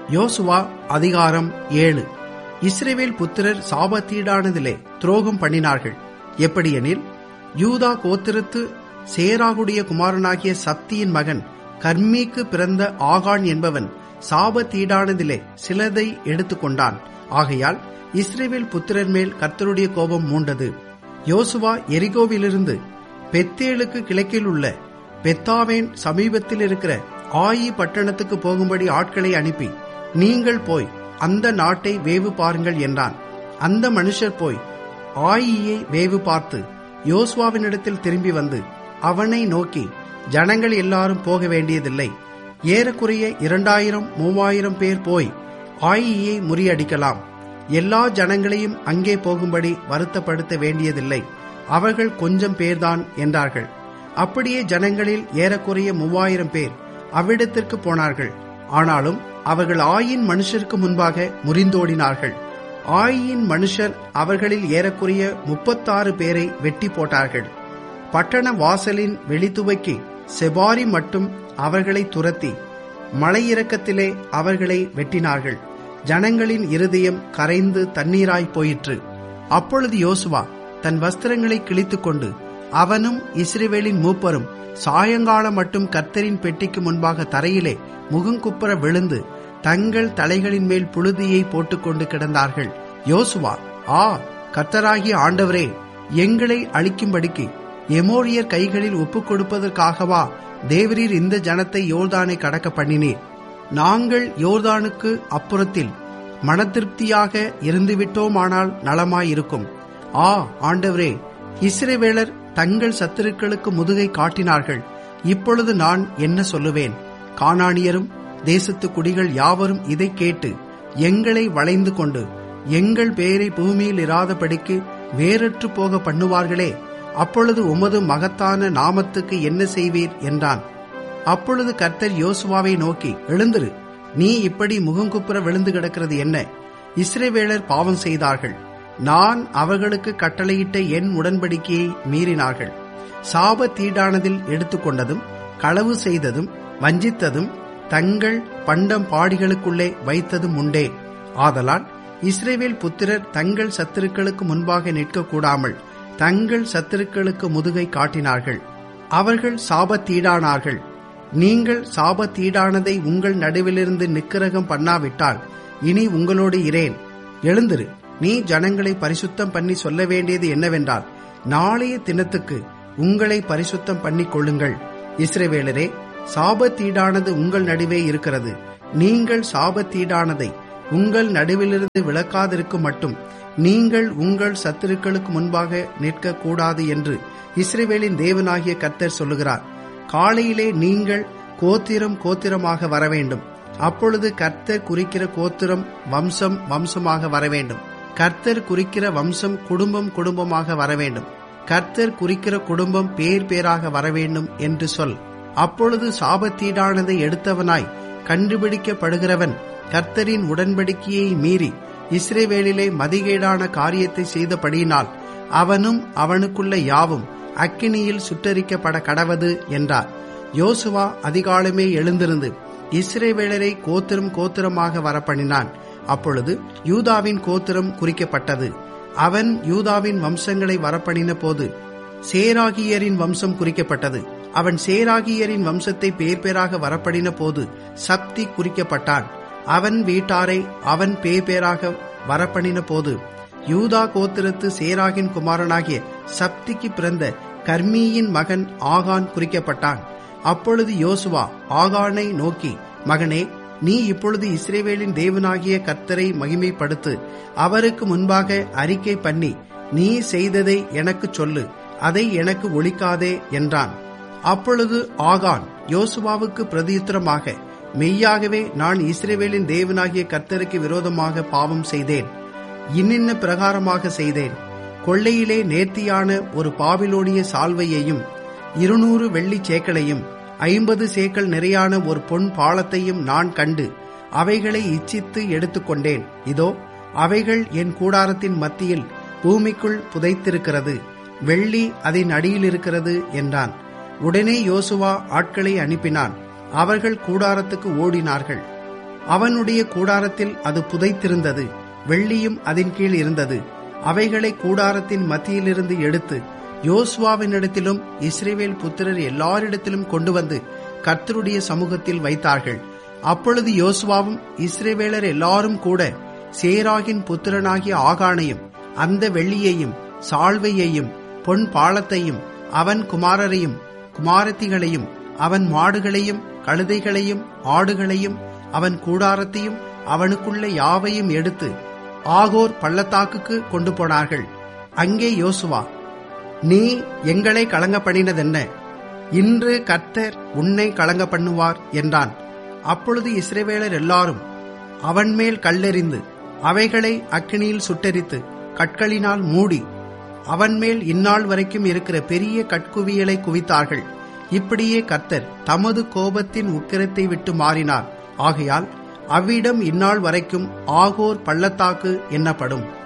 யோசுவா அதிகாரம் 7. இஸ்ரவேல் புத்திரர் சாபத்தீடானதிலே துரோகம் பண்ணினார்கள். எப்படியெனில், யூதா கோத்திரத்து சேராகுடைய குமாரனாகிய சப்தியின் மகன் கர்மீக்கு பிறந்த ஆகான் என்பவன் சாபத்தீடானதிலே சிலதை எடுத்துக்கொண்டான். ஆகையால் இஸ்ரவேல் புத்திரர் மேல் கர்த்தருடைய கோபம் மூண்டது. யோசுவா எரிகோவிலிருந்து பெத்தேலுக்கு கிழக்கில் உள்ள பெத்தாவேன் சமீபத்தில் இருக்கிற ஆயி பட்டணத்துக்கு போகும்படி ஆட்களை அனுப்பி, நீங்கள் போய் அந்த நாட்டை வேவு பாருங்கள் என்றான். அந்த மனுஷர் போய் ஆயியை வேவு பார்த்து யோசுவாவினிடத்தில் திரும்பி வந்து அவனை நோக்கி, ஜனங்கள் எல்லாரும் போக வேண்டியதில்லை, ஏறக்குறைய 2000-3000 பேர் போய் ஆயியை முறியடிக்கலாம். எல்லா ஜனங்களையும் அங்கே போகும்படி வருத்தப்படுத்த வேண்டியதில்லை, அவர்கள் கொஞ்சம் பேர்தான் என்றார்கள். அப்படியே ஜனங்களில் ஏறக்குறைய 3000 பேர் அவ்விடத்திற்கு போனார்கள். ஆனாலும் அவர்கள் ஆயின் மனுஷருக்கு முன்பாக முறிந்தோடினார்கள். ஆயின் மனுஷர் அவர்களில் ஏறக்குறைய 36 பேரை வெட்டி போட்டார்கள். பட்டண வாசலின் வெளித்துவைக்கு செபாரி மட்டும் அவர்களை துரத்தி மலையிறக்கத்திலே அவர்களை வெட்டினார்கள். ஜனங்களின் இருதயம் கரைந்து தண்ணீராய் போயிற்று. அப்பொழுது யோசுவா தன் வஸ்திரங்களை கிழித்துக்கொண்டு அவனும் இஸ்ரவேலின் மூப்பரும் சாயங்காலம் மட்டும் கர்த்தரின் பெட்டிக்கு முன்பாக தரையிலே முகங்குப்புற விழுந்து தங்கள் தலைகளின் மேல் புழுதியை போட்டுக்கொண்டு கிடந்தார்கள். யோசுவா, ஆ கர்த்தராகிய ஆண்டவரே, எங்களை அழிக்கும்படிக்கு எமோரியர் கைகளில் ஒப்புக் கொடுப்பதற்காகவா தேவரீர் இந்த ஜனத்தை யோர்தானை கடக்க பண்ணினீர்? நாங்கள் யோர்தானுக்கு அப்புறத்தில் மனதிருப்தியாக இருந்துவிட்டோமானால் நலமாயிருக்கும். ஆ ஆண்டவரே, இஸ்ரவேலர் தங்கள் சத்துருக்களுக்கு முதுகை காட்டினார்கள். இப்பொழுது நான் என்ன சொல்லுவேன்? கானானியரும் தேசத்து குடிகள் யாவரும் இதை கேட்டு எங்களை வளைந்து கொண்டு எங்கள் பேரை பூமியில் இராதபடிக்கு வேறற்று போக பண்ணுவார்களே, அப்பொழுது உமது மகத்தான நாமத்துக்கு என்ன செய்வீர் என்றான். அப்பொழுது கர்த்தர் யோசுவாவை நோக்கி, எழுந்திரு, நீ இப்படி முகங்குப்புற விழுந்து கிடக்கிறது என்ன? இஸ்ரவேலர் பாவம் செய்தார்கள், நான் அவர்களுக்கு கட்டளையிட்ட என் உடன்படிக்கையை மீறினார்கள். சாபத்தீடானதில் எடுத்துக்கொண்டதும் களவு செய்ததும் வஞ்சித்ததும் தங்கள் பண்டம் பாடிகளுக்குள்ளே வைத்ததும் உண்டே. ஆதலால் இஸ்ரவேல் புத்திரர் தங்கள் சத்துருக்களுக்கு முன்பாக நிற்கக்கூடாமல் தங்கள் சத்துருக்களுக்கு முதுகை காட்டினார்கள். அவர்கள் சாபத்தீடானார்கள். நீங்கள் சாபத்தீடானதை உங்கள் நடுவிலிருந்து நிக்கிரகம் பண்ணாவிட்டால் இனி உங்களோடு இரேன். எழுந்திரு, நீ ஜனங்களை பரிசுத்தம் பண்ணி சொல்ல வேண்டியது என்னவென்றால், நாளைய தினத்துக்கு உங்களை பரிசுத்தம் பண்ணிக் கொள்ளுங்கள். இஸ்ரவேலரே, சாபத்தீடானது உங்கள் நடுவே இருக்கிறது. நீங்கள் சாபத்தீடானதை உங்கள் நடுவிலிருந்து விலக்காதிருக்கும் மட்டும் நீங்கள் உங்கள் சத்துருக்களுக்கு முன்பாக நிற்கக்கூடாது என்று இஸ்ரவேலின் தேவனாகிய கர்த்தர் சொல்லுகிறார். காலையிலே நீங்கள் கோத்திரம் கோத்திரமாக வரவேண்டும். அப்பொழுது கர்த்தர் குறிக்கிற கோத்திரம் வம்சம் வம்சமாக வரவேண்டும். கர்த்தர் குறிக்கிற வம்சம் குடும்பம் குடும்பமாக வரவேண்டும். கர்த்தர் குறிக்கிற குடும்பம் பேர் பேராக வரவேண்டும் என்று சொல். அப்பொழுது சாபத்தீடானதை எடுத்தவனாய் கண்டுபிடிக்கப்படுகிறவன் கர்த்தரின் உடன்படிக்கையை மீறி இஸ்ரவேலிலே மதிகேடான காரியத்தை செய்தபடியினால் அவனும் அவனுக்குள்ள யாவும் அக்கினியில் சுட்டரிக்கப்பட கடவது என்றார். யோசுவா அதிகாலமே எழுந்திருந்து இஸ்ரவேலரை கோத்திரம் கோத்திரமாக வரப்பண்ணினான். அப்பொழுது யூதாவின் கோத்திரம் குறிக்கப்பட்டது. அவன் யூதாவின் வம்சங்களை வரப்பண்ணின போது சேராகியரின் வம்சம் குறிக்கப்பட்டது. அவன் சேராகியரின் வம்சத்தை பேர் பேராக வரப்படின போது சப்தி குறிக்கப்பட்டான். அவன் வீட்டாரை அவன் பேர் பேராக வரப்பண்ணின போது யூதா கோத்திரத்து சேராகின் குமாரனாகிய சப்திக்கு பிறந்த கர்மீயின் மகன் ஆகான் குறிக்கப்பட்டான். அப்பொழுது யோசுவா ஆகானை நோக்கி, மகனே, நீ இப்பொழுது இஸ்ரவேலின் தேவனாகிய கர்த்தரை மகிமைப்படுத்து, அவருக்கு முன்பாக அறிக்கை பண்ணி நீ செய்ததை எனக்கு சொல்லு, அதை எனக்கு ஒளிக்காதே என்றான். அப்பொழுது ஆகான் யோசுவாவுக்கு பிரதியுத்தரமாக, மெய்யாகவே நான் இஸ்ரவேலின் தேவனாகிய கர்த்தருக்கு விரோதமாக பாவம் செய்தேன். இன்னின்ன பிரகாரமாக செய்தேன். கொள்ளையிலே நேர்த்தியான ஒரு பாபிலோனிய சால்வையையும் 200 வெள்ளி சேக்களையும் 50 சேக்கல் நிறையான ஒரு பொன் பாலத்தையும் நான் கண்டு அவைகளை இச்சித்து எடுத்துக்கொண்டேன். இதோ அவைகள் என் கூடாரத்தின் மத்தியில் பூமிக்குள் புதைத்திருக்கிறது, வெள்ளி அதன் அடியில் இருக்கிறது என்றான். உடனே யோசுவா ஆட்களை அனுப்பினான். அவர்கள் கூடாரத்துக்கு ஓடினார்கள். அவனுடைய கூடாரத்தில் அது புதைத்திருந்தது. வெள்ளியும் அதன் கீழ் இருந்தது. அவைகளை கூடாரத்தின் மத்தியிலிருந்து எடுத்து யோசுவாவினிடத்திலும் இஸ்ரவேல் புத்திரர் எல்லாரிடத்திலும் கொண்டு வந்து கர்த்தருடைய சமூகத்தில் வைத்தார்கள். அப்பொழுது யோசுவாவும் இஸ்ரவேலர் எல்லாரும் கூட சேராகின் புத்திரனாகிய ஆகானையும் அந்த வெள்ளியையும் சால்வையையும் பொன் பாலத்தையும் அவன் குமாரரையும் குமாரத்திகளையும் அவன் மாடுகளையும் கழுதைகளையும் ஆடுகளையும் அவன் கூடாரத்தையும் அவனுக்குள்ள யாவையும் எடுத்து ஆகோர் பள்ளத்தாக்குக்கு கொண்டு போனார்கள். அங்கே யோசுவா, நீ எங்களை கலங்க பண்ணினதென்ன? இன்று கர்த்தர் உன்னை கலங்க பண்ணுவார் என்றான். அப்பொழுது இஸ்ரவேலர் எல்லாரும் அவன் மேல் கல்லெறிந்து அவைகளை அக்கினியில் சுட்டெரித்து கற்களினால் மூடி அவன் மேல் இந்நாள் வரைக்கும் இருக்கிற பெரிய கற்குவியலை குவித்தார்கள். இப்படியே கர்த்தர் தமது கோபத்தின் உக்கிரத்தை விட்டு மாறினார். ஆகையால் அவ்விடம் இந்நாள் வரைக்கும் ஆகோர் பள்ளத்தாக்கு என்னப்படும்.